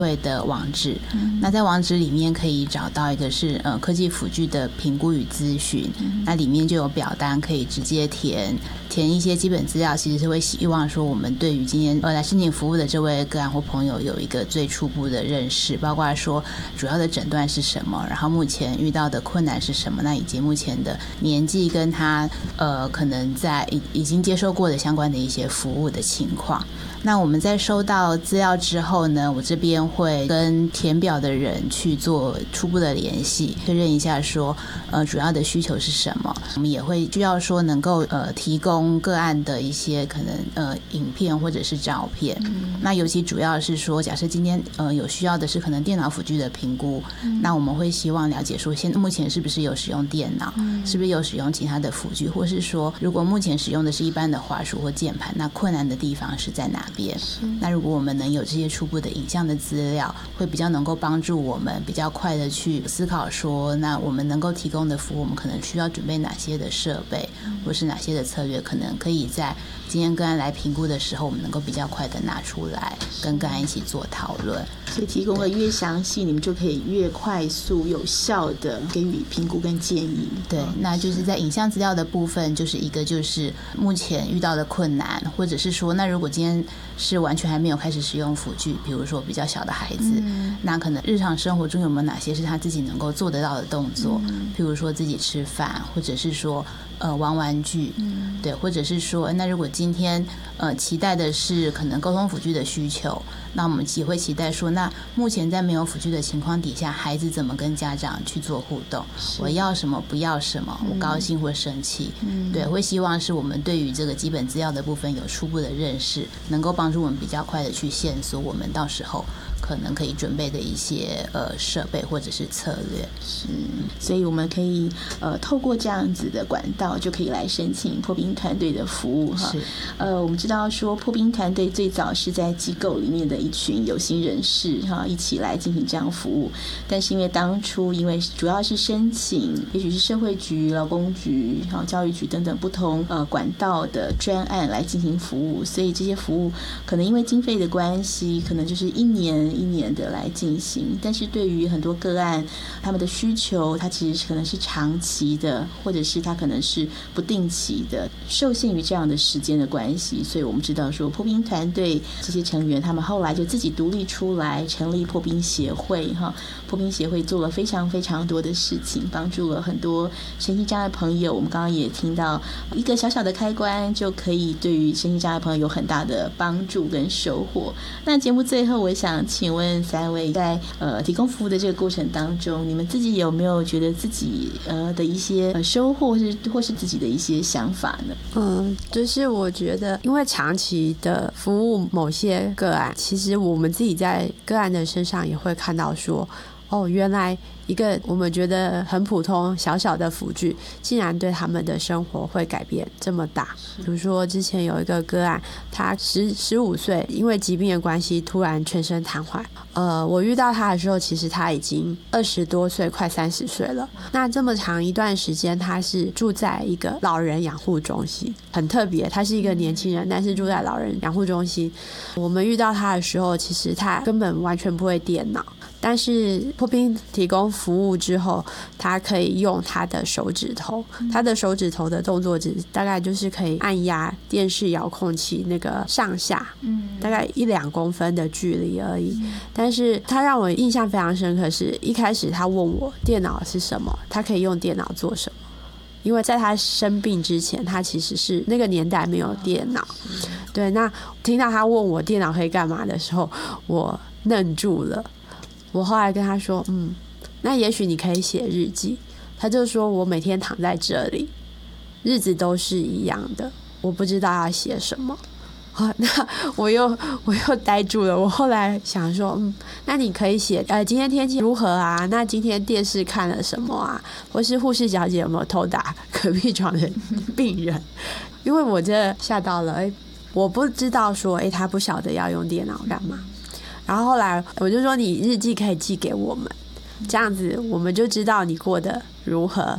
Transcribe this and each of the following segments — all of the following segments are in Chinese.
会的网址，那在网址里面可以找到一个是科技辅具的评估与咨询，那里面就有表单可以直接填一些基本资料，其实是会希望说我们对于今天来申请服务的这位个案或朋友有一个最初步的认识，包括说主要的诊断是什么，然后目前遇到的困难是什么，那以及目前的年纪跟他可能在已经接受过的相关的一些服务的情况。那我们在收到资料之后呢，我这边会跟填表的人去做初步的联系，确认一下说主要的需求是什么。我们也会需要说能够提供个案的一些可能影片或者是照片。那尤其主要是说，假设今天有需要的是可能电脑辅具的评估，那我们会希望了解说现在目前是不是有使用电脑，是不是有使用其他的辅具，或是说如果目前使用的是一般的滑鼠或键盘，那困难的地方是在哪边。那如果我们能有这些初步的影像的资料，会比较能够帮助我们比较快的去思考说，那我们能够提供的服务，我们可能需要准备哪些的设备，或是哪些的策略，可能可以在今天个案来评估的时候，我们能够比较快的拿出来跟个案一起做讨论。 所以提供的越详细，你们就可以越快速有效的给予评估跟建议。 对，那就是在影像资料的部分，就是一个就是目前遇到的困难，或者是说那如果今天是完全还没有开始使用辅具，比如说比较小的孩子，那可能日常生活中有没有哪些是他自己能够做得到的动作，譬如说自己吃饭，或者是说玩玩具，对，或者是说那如果今天期待的是可能沟通辅具的需求，那我们也会期待说，那目前在没有辅具的情况底下，孩子怎么跟家长去做互动，我要什么不要什么，我高兴或生气，对，会希望是我们对于这个基本资料的部分有初步的认识，能够帮助我们比较快的去线索我们到时候可能可以准备的一些设备或者是策略。 所以我们可以透过这样子的管道就可以来申请破冰团队的服务哈。我们知道说破冰团队最早是在机构里面的一群有心人士哈一起来进行这样服务，但是因为当初因为主要是申请也许是社会局、劳工局、教育局等等不同管道的专案来进行服务，所以这些服务可能因为经费的关系，可能就是一年一年的来进行，但是对于很多个案他们的需求，它其实可能是长期的，或者是它可能是不定期的，受限于这样的时间的关系，所以我们知道说破冰团队这些成员他们后来就自己独立出来成立破冰协会哈。破冰协会做了非常非常多的事情，帮助了很多身心障碍朋友。我们刚刚也听到一个小小的开关就可以对于身心障碍朋友有很大的帮助跟收获。那节目最后我想请问三位，在提供服务的这个过程当中，你们自己有没有觉得自己的一些收获或是自己的一些想法呢？ 就是我觉得因为长期的服务某些个案，其实我们自己在个案的身上也会看到说，原来一个我们觉得很普通小小的辅具竟然对他们的生活会改变这么大。比如说之前有一个个案，他15岁因为疾病的关系突然全身瘫痪，我遇到他的时候其实他已经20多岁快30岁了。那这么长一段时间他是住在一个老人养护中心，很特别，他是一个年轻人但是住在老人养护中心。我们遇到他的时候其实他根本完全不会电脑，但是破冰提供服务之后，他可以用他的手指头，他的手指头的动作大概就是可以按压电视遥控器那个上下，大概1-2公分的距离而已。但是他让我印象非常深刻是，一开始他问我电脑是什么，他可以用电脑做什么。因为在他生病之前，他其实是那个年代没有电脑。对，那听到他问我电脑可以干嘛的时候，我愣住了。我后来跟他说那也许你可以写日记。他就说我每天躺在这里日子都是一样的，我不知道要写什么。那我又呆住了。我后来想说那你可以写今天天气如何啊，那今天电视看了什么啊，或是护士小姐有没有偷打隔壁床的病人。因为我真的吓到了，我不知道说他不晓得要用电脑干嘛。然后后来我就说你日记可以寄给我们，这样子我们就知道你过得如何。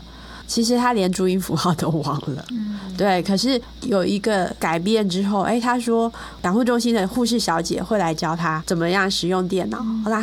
其实他连注音符号都忘了。对，可是有一个改变之后，他说养护中心的护士小姐会来教他怎么样使用电脑，